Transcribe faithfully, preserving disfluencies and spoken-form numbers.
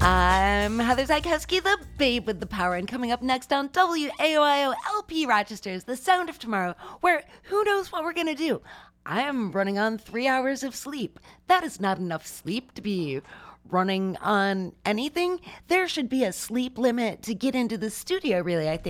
I'm Heather Zykowski, the babe with the power, and coming up next on W A O I O L P Rochester's The Sound of Tomorrow, where who knows what we're going to do. I am running on three hours of sleep. That is not enough sleep to be running on anything. There should be a sleep limit to get into the studio, really, I think.